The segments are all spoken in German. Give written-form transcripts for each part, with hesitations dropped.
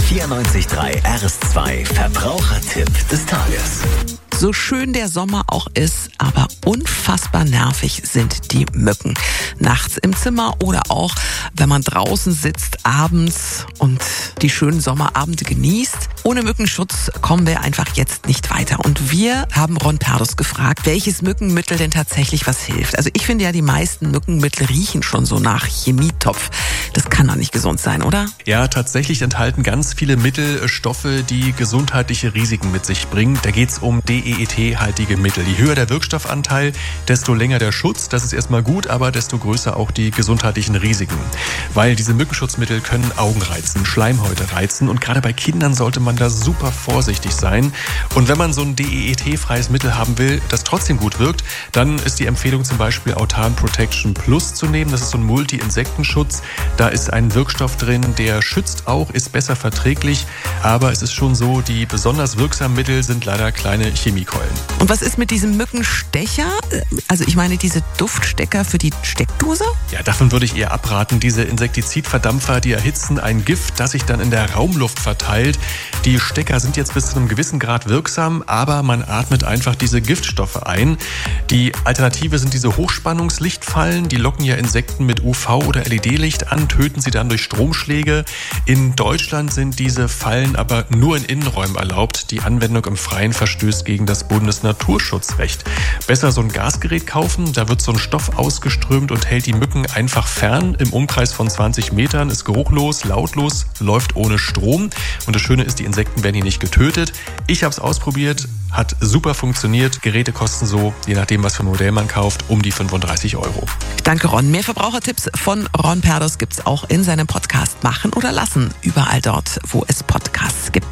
94.3 RS2 Verbrauchertipp des Tages. So schön der Sommer auch ist, aber unfassbar nervig sind die Mücken. Nachts im Zimmer oder auch, wenn man draußen sitzt, abends und die schönen Sommerabende genießt. Ohne Mückenschutz kommen wir einfach jetzt nicht weiter. Und wir haben Ron Perdus gefragt, welches Mückenmittel denn tatsächlich was hilft. Also ich finde ja, die meisten Mückenmittel riechen schon so nach Chemietopf. Das kann doch nicht gesund sein, oder? Ja, tatsächlich enthalten ganz viele Mittel Stoffe, die gesundheitliche Risiken mit sich bringen. Da geht's um DEET-haltige Mittel. Je höher der Wirkstoffanteil, desto länger der Schutz. Das ist erstmal gut, aber desto größer auch die gesundheitlichen Risiken. Weil diese Mückenschutzmittel können Augen reizen, Schleimhäute reizen und gerade bei Kindern sollte man da super vorsichtig sein. Und wenn man so ein DEET-freies Mittel haben will, das trotzdem gut wirkt, dann ist die Empfehlung zum Beispiel Autan Protection Plus zu nehmen. Das ist so ein Multi-Insektenschutz. Da ist ein Wirkstoff drin, der schützt auch, ist besser verträglich, aber es ist schon so, die besonders wirksamen Mittel sind leider kleine Chemiekeulen. Und was ist mit diesem Mückenstecher? Also ich meine diese Duftstecker für die Steckdose? Ja, davon würde ich eher abraten. Diese Insektizidverdampfer, die erhitzen ein Gift, das sich dann in der Raumluft verteilt. Die Stecker sind jetzt bis zu einem gewissen Grad wirksam, aber man atmet einfach diese Giftstoffe ein. Die Alternative sind diese Hochspannungslichtfallen, die locken ja Insekten mit UV- oder LED-Licht an, töten sie dann durch Stromschläge. In Deutschland sind diese Fallen aber nur in Innenräumen erlaubt. Die Anwendung im Freien verstößt gegen das Bundesnaturschutzrecht. Besser so ein Gasgerät kaufen, da wird so ein Stoff ausgeströmt und hält die Mücken einfach fern. Im Umkreis von 20 Metern, ist geruchlos, lautlos, läuft ohne Strom. Und das Schöne ist, die Insekten werden hier nicht getötet. Ich habe es ausprobiert, hat super funktioniert. Geräte kosten so, je nachdem was für ein Modell man kauft, um die 35 €. Danke Ron. Mehr Verbrauchertipps von Ron Perdus gibt's auch in seinem Podcast Machen oder Lassen. Überall dort, wo es Podcasts gibt.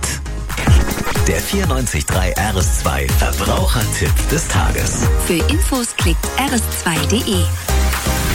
Der 94.3 RS2 Verbrauchertipp des Tages. Für Infos klickt rs2.de.